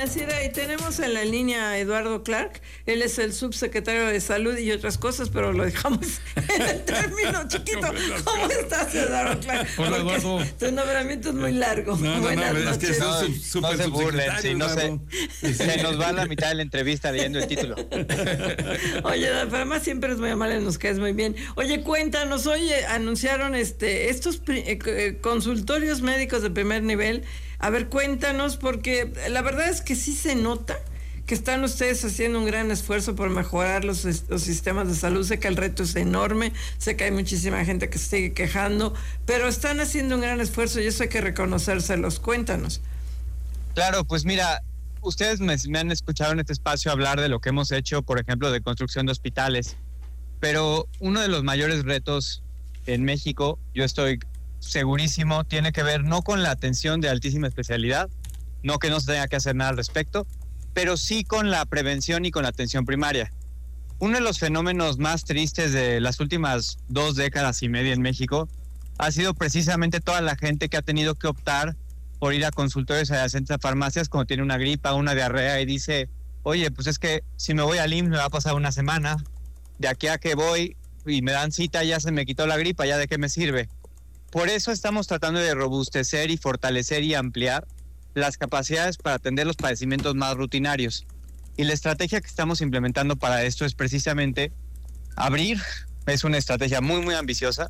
Financiera, y tenemos en la línea a Eduardo Clark. Él es el subsecretario de Salud y otras cosas, pero lo dejamos en el término chiquito. ¿Cómo estás, Eduardo Clark? Hola, Eduardo. Tu nombramiento es muy largo. Buenas noches. Es que no se burlen, si no se nos va la mitad de la entrevista leyendo el título. Oye, además siempre es muy amable, nos caes muy bien. Oye, cuéntanos, hoy anunciaron estos consultorios médicos de primer nivel. A ver, cuéntanos, porque la verdad es que sí se nota que están ustedes haciendo un gran esfuerzo por mejorar los sistemas de salud. Sé que el reto es enorme, sé que hay muchísima gente que se sigue quejando, pero están haciendo un gran esfuerzo y eso hay que reconocérselos. Cuéntanos. Claro, pues mira, ustedes me han escuchado en este espacio hablar de lo que hemos hecho, por ejemplo, de construcción de hospitales, pero uno de los mayores retos en México, yo estoy segurísimo, tiene que ver no con la atención de altísima especialidad, no que no se tenga que hacer nada al respecto, pero sí con la prevención y con la atención primaria. Uno de los fenómenos más tristes de las últimas 2 décadas y media en México ha sido precisamente toda la gente que ha tenido que optar por ir a consultorios adyacentes a farmacias cuando tiene una gripa, una diarrea y dice, oye, pues es que si me voy al IMSS me va a pasar una semana, de aquí a que voy y me dan cita ya se me quitó la gripa, ya de qué me sirve. Por eso estamos tratando de robustecer y fortalecer y ampliar las capacidades para atender los padecimientos más rutinarios. Y la estrategia que estamos implementando para esto es precisamente abrir, es una estrategia muy, muy ambiciosa,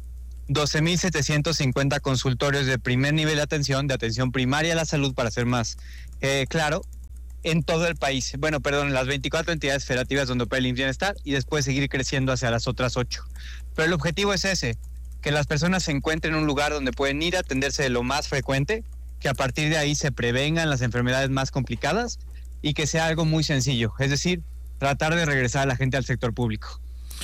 12,750 consultorios de primer nivel de atención primaria a la salud, para ser más claro, en todo el país. Bueno, perdón, en las 24 entidades federativas donde opera el IMSS Bienestar y después seguir creciendo hacia las otras 8. Pero el objetivo es ese, que las personas se encuentren en un lugar donde pueden ir a atenderse de lo más frecuente, que a partir de ahí se prevengan las enfermedades más complicadas y que sea algo muy sencillo, es decir, tratar de regresar a la gente al sector público.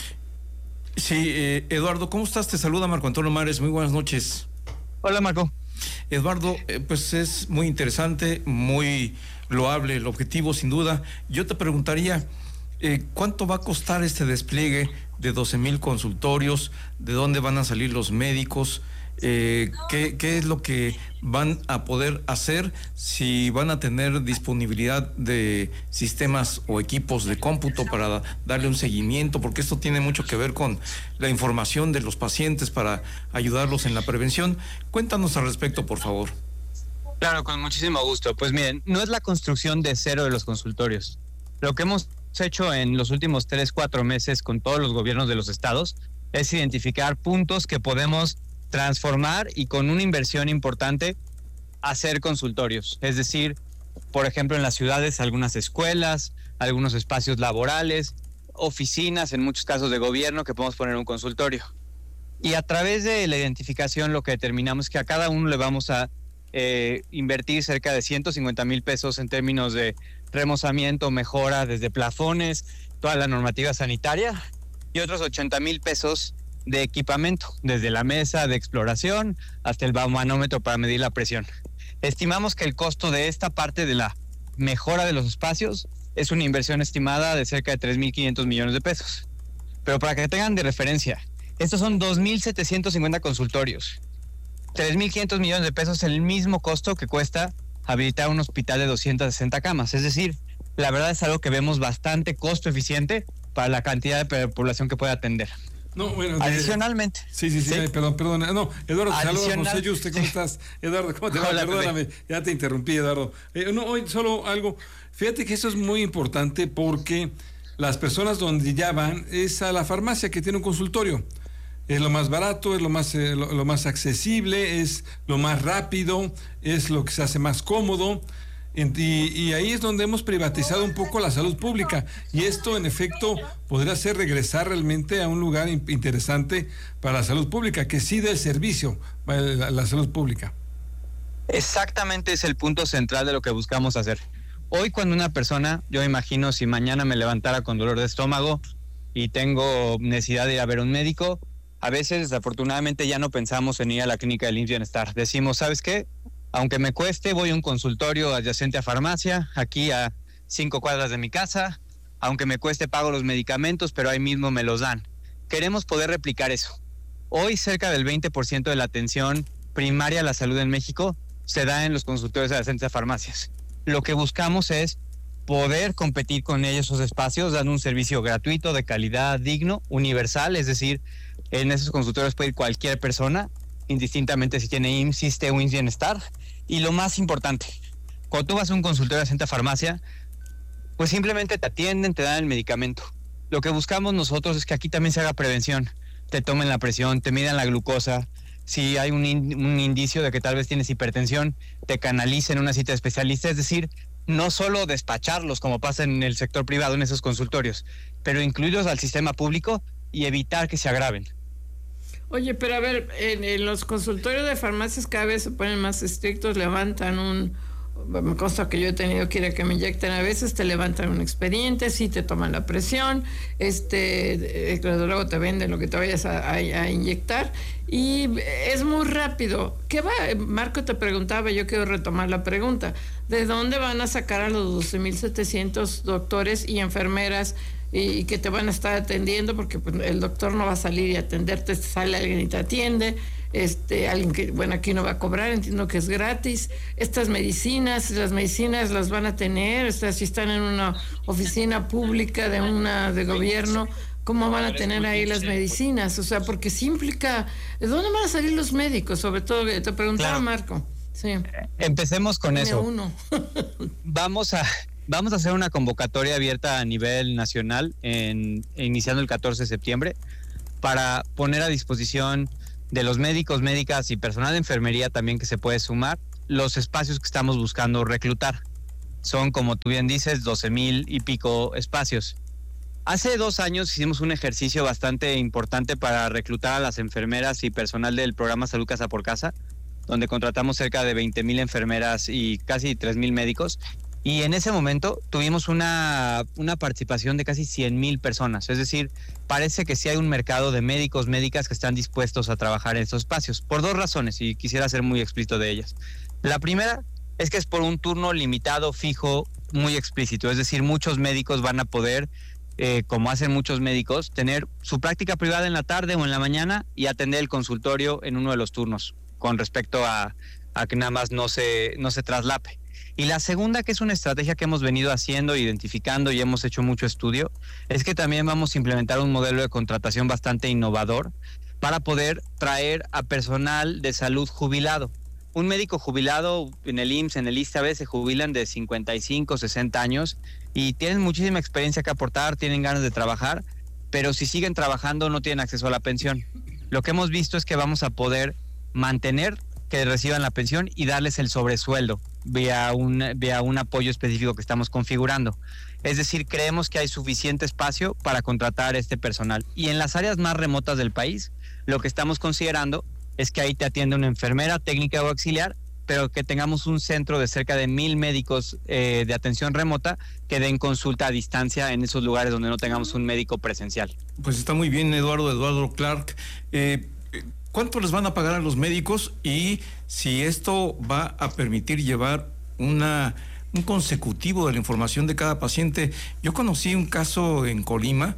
Sí, Eduardo, ¿cómo estás? Te saluda Marco Antonio Mares, muy buenas noches. Hola, Marco. Eduardo, pues es muy interesante, muy loable el objetivo, sin duda. Yo te preguntaría, ¿cuánto va a costar este despliegue de 12,000 consultorios? ¿De dónde van a salir los médicos? ¿Qué es lo que van a poder hacer? Si van a tener disponibilidad de sistemas o equipos de cómputo para darle un seguimiento, porque esto tiene mucho que ver con la información de los pacientes para ayudarlos en la prevención. Cuéntanos al respecto, por favor. Claro, con muchísimo gusto. Pues miren, no es la construcción de cero de los consultorios. Lo que hemos hecho en los últimos 3-4 meses con todos los gobiernos de los estados es identificar puntos que podemos transformar y con una inversión importante hacer consultorios. Es decir, por ejemplo, en las ciudades algunas escuelas, algunos espacios laborales, oficinas, en muchos casos de gobierno, que podemos poner un consultorio. Y a través de la identificación lo que determinamos es que a cada uno le vamos a invertir cerca de 150,000 pesos en términos de remozamiento, mejora desde plafones, toda la normativa sanitaria, y otros 80,000 pesos de equipamiento, desde la mesa de exploración hasta el baumanómetro para medir la presión. Estimamos que el costo de esta parte de la mejora de los espacios es una inversión estimada de cerca de 3,500 millones de pesos. Pero para que tengan de referencia, estos son 2,750 consultorios. 3,500 millones de pesos es el mismo costo que cuesta habilitar un hospital de 260 camas. Es decir, la verdad es algo que vemos bastante costo eficiente para la cantidad de población que puede atender. No, bueno, adicionalmente. Sí, perdón. No, Eduardo, saludos, no sé yo, ¿usted cómo estás? Eduardo, ¿cómo te va? Hola, perdóname, ya te interrumpí, Eduardo. Hoy solo algo, fíjate que eso es muy importante porque las personas donde ya van es a la farmacia que tiene un consultorio. Es lo más barato, es lo más accesible, es lo más rápido, es lo que se hace más cómodo. Y ahí es donde hemos privatizado un poco la salud pública, y esto en efecto podría ser regresar realmente a un lugar interesante para la salud pública, que sí dé el servicio para la salud pública. Exactamente, es el punto central de lo que buscamos hacer. Hoy, cuando una persona, yo imagino si mañana me levantara con dolor de estómago y tengo necesidad de ir a ver a un médico, a veces desafortunadamente ya no pensamos en ir a la clínica del IMSS Bienestar. Decimos, ¿sabes qué? Aunque me cueste, voy a un consultorio adyacente a farmacia, aquí a 5 cuadras de mi casa. Aunque me cueste, pago los medicamentos, pero ahí mismo me los dan. Queremos poder replicar eso. Hoy cerca del 20% de la atención primaria a la salud en México se da en los consultorios adyacentes a farmacias. lo que buscamos es poder competir con ellos esos espacios, dando un servicio gratuito, de calidad, digno, universal, es decir, en esos consultorios puede ir cualquier persona, indistintamente si tiene IMSS, ISSSTE o IMSS Bienestar. Y lo más importante, cuando tú vas a un consultorio de Ascenta Farmacia, pues simplemente te atienden, te dan el medicamento. Lo que buscamos nosotros es que aquí también se haga prevención, te tomen la presión, te midan la glucosa, si hay un indicio de que tal vez tienes hipertensión, te canalicen una cita de especialista, es decir, no solo despacharlos como pasa en el sector privado en esos consultorios, pero incluirlos al sistema público y evitar que se agraven. Oye, pero a ver, en los consultorios de farmacias cada vez se ponen más estrictos, levantan me consta que yo he tenido que ir a que me inyecten, a veces te levantan un expediente, sí te toman la presión, luego te venden lo que te vayas a inyectar, y es muy rápido. ¿Qué va? Marco te preguntaba, yo quiero retomar la pregunta, ¿de dónde van a sacar a los 12,700 doctores y enfermeras y que te van a estar atendiendo? Porque pues, el doctor no va a salir y atenderte, sale alguien y te atiende, alguien que, bueno, aquí no va a cobrar, entiendo que es gratis. Estas medicinas, las medicinas las van a tener, si están en una oficina pública de gobierno, ¿cómo van a tener ahí las medicinas? O sea, porque sí implica, ¿de dónde van a salir los médicos? Sobre todo, te preguntaba, claro. Marco. Sí. Empecemos con eso. Uno. Vamos a hacer una convocatoria abierta a nivel nacional iniciando el 14 de septiembre para poner a disposición de los médicos, médicas y personal de enfermería también que se puede sumar los espacios que estamos buscando reclutar. Son, como tú bien dices, 12,000 y pico espacios. Hace 2 años hicimos un ejercicio bastante importante para reclutar a las enfermeras y personal del programa Salud Casa por Casa, donde contratamos cerca de 20,000 enfermeras y casi 3,000 médicos. Y en ese momento tuvimos una participación de casi 100,000 personas. Es decir, parece que sí hay un mercado de médicos, médicas que están dispuestos a trabajar en estos espacios, por 2 razones, y quisiera ser muy explícito de ellas. La primera es que es por un turno limitado, fijo, muy explícito. Es decir, muchos médicos van a poder, como hacen muchos médicos, tener su práctica privada en la tarde o en la mañana y atender el consultorio en uno de los turnos, con respecto a que nada más no se traslape. Y la segunda, que es una estrategia que hemos venido haciendo, identificando y hemos hecho mucho estudio, es que también vamos a implementar un modelo de contratación bastante innovador para poder traer a personal de salud jubilado. Un médico jubilado en el IMSS, en el ISSSTE, a veces se jubilan de 55, 60 años y tienen muchísima experiencia que aportar, tienen ganas de trabajar, pero si siguen trabajando no tienen acceso a la pensión. Lo que hemos visto es que vamos a poder mantener que reciban la pensión y darles el sobresueldo vía un apoyo específico que estamos configurando. Es decir, creemos que hay suficiente espacio para contratar este personal. Y en las áreas más remotas del país, lo que estamos considerando es que ahí te atiende una enfermera, técnica o auxiliar, pero que tengamos un centro de cerca de 1,000 médicos de atención remota que den consulta a distancia en esos lugares donde no tengamos un médico presencial. Pues está muy bien, Eduardo Clark. ¿Cuánto les van a pagar a los médicos y si esto va a permitir llevar un consecutivo de la información de cada paciente? Yo conocí un caso en Colima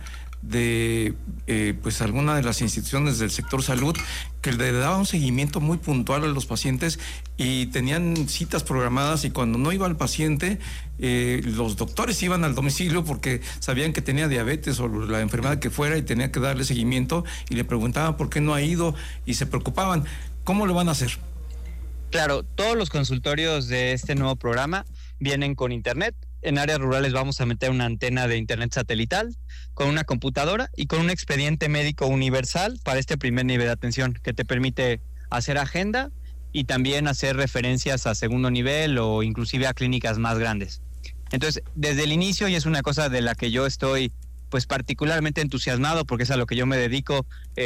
de pues alguna de las instituciones del sector salud que le daba un seguimiento muy puntual a los pacientes y tenían citas programadas, y cuando no iba el paciente, los doctores iban al domicilio porque sabían que tenía diabetes o la enfermedad que fuera y tenía que darle seguimiento, y le preguntaban por qué no ha ido y se preocupaban. ¿Cómo lo van a hacer? Claro, todos los consultorios de este nuevo programa vienen con internet. En áreas rurales vamos a meter una antena de internet satelital con una computadora y con un expediente médico universal para este primer nivel de atención, que te permite hacer agenda y también hacer referencias a segundo nivel o inclusive a clínicas más grandes. Entonces, desde el inicio, y es una cosa de la que yo estoy pues particularmente entusiasmado, porque es a lo que yo me dedico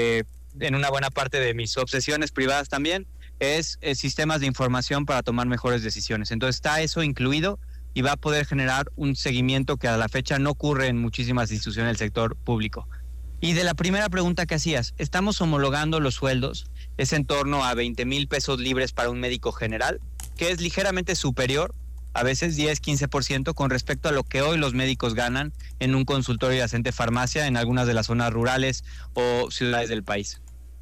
en una buena parte de mis obsesiones privadas también, es sistemas de información para tomar mejores decisiones. Entonces está eso incluido y va a poder generar un seguimiento que a la fecha no ocurre en muchísimas instituciones del sector público. Y de la primera pregunta que hacías, estamos homologando los sueldos, es en torno a 20,000 pesos libres para un médico general, que es ligeramente superior, a veces 10-15% con respecto a lo que hoy los médicos ganan en un consultorio de Ascenta Farmacia en algunas de las zonas rurales o ciudades del país.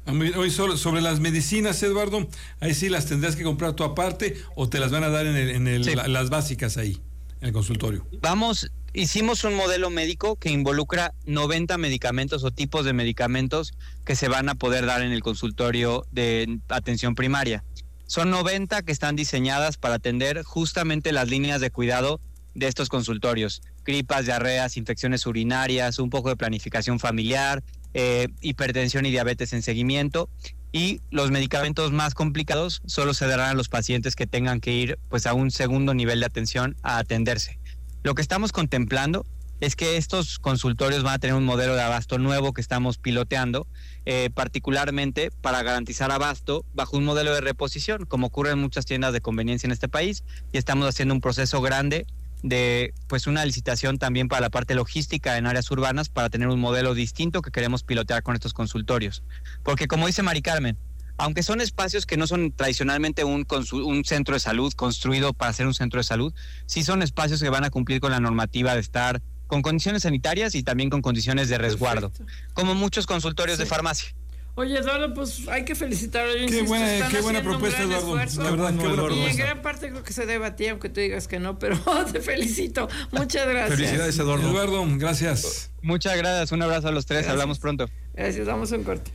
Hoy sobre las medicinas, Eduardo, ahí sí las tendrás que comprar tú aparte o te las van a dar sí, las básicas ahí, en el consultorio. Hicimos un modelo médico que involucra 90 medicamentos o tipos de medicamentos que se van a poder dar en el consultorio de atención primaria. Son 90 que están diseñadas para atender justamente las líneas de cuidado de estos consultorios: gripas, diarreas, infecciones urinarias, un poco de planificación familiar, hipertensión y diabetes en seguimiento. Y los medicamentos más complicados solo se darán a los pacientes que tengan que ir pues a un segundo nivel de atención a atenderse. Lo que estamos contemplando es que estos consultorios van a tener un modelo de abasto nuevo que estamos piloteando, particularmente para garantizar abasto bajo un modelo de reposición, como ocurre en muchas tiendas de conveniencia en este país, y estamos haciendo un proceso grande de pues una licitación también para la parte logística en áreas urbanas para tener un modelo distinto que queremos pilotear con estos consultorios. Porque como dice Mari Carmen, aunque son espacios que no son tradicionalmente un centro de salud construido para ser un centro de salud, sí son espacios que van a cumplir con la normativa de estar con condiciones sanitarias y también con condiciones de resguardo, como muchos consultorios de farmacia. Oye, Eduardo, pues hay que felicitarlo. Qué buena propuesta, Eduardo. La verdad, y en gran parte creo que se debe a ti, aunque tú digas que no, pero te felicito. Muchas gracias. Felicidades, Eduardo. Eduardo, gracias. Muchas gracias. Un abrazo a los tres. Gracias. Hablamos pronto. Gracias. Damos un corte.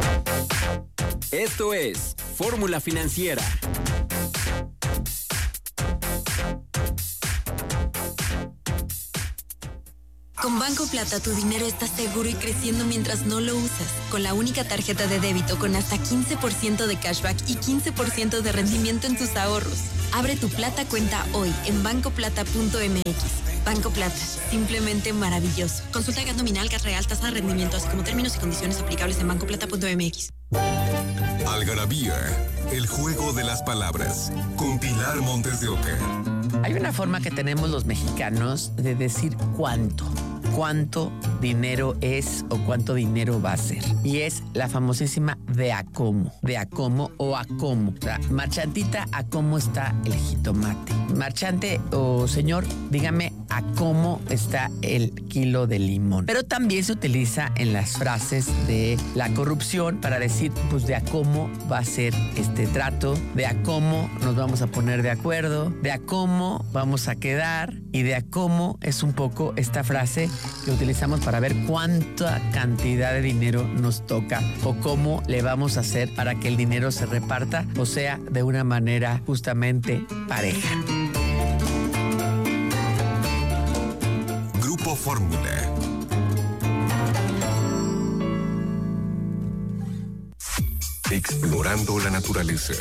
Esto es Fórmula Financiera. Con Banco Plata tu dinero está seguro y creciendo mientras no lo usas. Con la única tarjeta de débito con hasta 15% de cashback y 15% de rendimiento en tus ahorros. Abre tu Plata cuenta hoy en bancoplata.mx. Banco Plata, simplemente maravilloso. Consulta gas nominal, gas real, tasa de rendimiento, así como términos y condiciones aplicables en bancoplata.mx. Algarabía, el juego de las palabras, con Pilar Montes de Oca. Hay una forma que tenemos los mexicanos de decir cuánto dinero es o cuánto dinero va a ser. Y es la famosísima de a cómo o a cómo. O sea, marchantita, ¿a cómo está el jitomate? Marchante o señor, dígame a cómo está el kilo de limón. Pero también se utiliza en las frases de la corrupción para decir, pues de a cómo va a ser este trato, de a cómo nos vamos a poner de acuerdo, de a cómo vamos a quedar, y de a cómo es un poco esta frase que utilizamos para ver cuánta cantidad de dinero nos toca o cómo le vamos a hacer para que el dinero se reparta, o sea, de una manera justamente pareja. Grupo Fórmula. Explorando la naturaleza.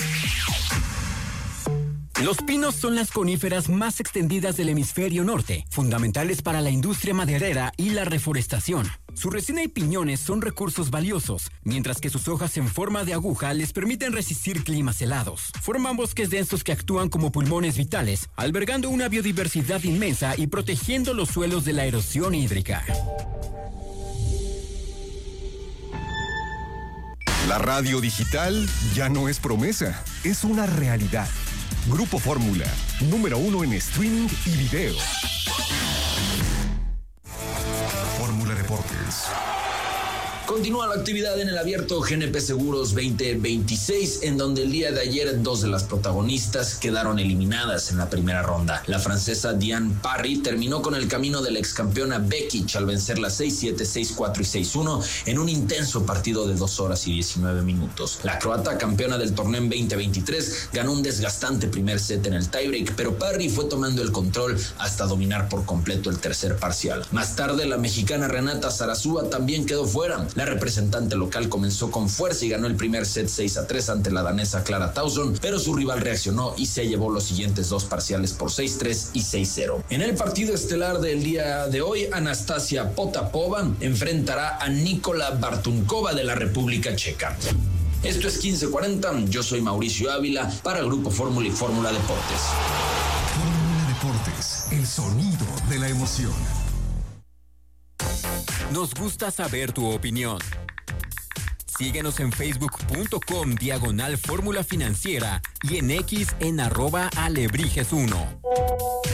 Los pinos son las coníferas más extendidas del hemisferio norte, fundamentales para la industria maderera y la reforestación. Su resina y piñones son recursos valiosos, mientras que sus hojas en forma de aguja les permiten resistir climas helados. Forman bosques densos que actúan como pulmones vitales, albergando una biodiversidad inmensa y protegiendo los suelos de la erosión hídrica. La radio digital ya no es promesa, es una realidad. Grupo Fórmula, número 1 en streaming y video. Fórmula Deportes. Continúa la actividad en el abierto GNP Seguros 2026, en donde el día de ayer 2 de las protagonistas quedaron eliminadas en la primera ronda. La francesa Diane Parry terminó con el camino de la excampeona Bekic al vencerla 6-7, 6-4 y 6-1 en un intenso partido de 2 horas y 19 minutos. La croata, campeona del torneo en 2023, ganó un desgastante primer set en el tiebreak, pero Parry fue tomando el control hasta dominar por completo el tercer parcial. Más tarde, la mexicana Renata Zarazúa también quedó fuera. La representante local comenzó con fuerza y ganó el primer set 6-3 ante la danesa Clara Tauson, pero su rival reaccionó y se llevó los siguientes 2 parciales por 6-3 y 6-0. En el partido estelar del día de hoy, Anastasia Potapova enfrentará a Nikola Bartunkova de la República Checa. Esto es 1540, yo soy Mauricio Ávila para Grupo Fórmula y Fórmula Deportes. Fórmula Deportes, el sonido de la emoción. Nos gusta saber tu opinión. Síguenos en facebook.com/Fórmula Financiera y en X en @Alebrijes1.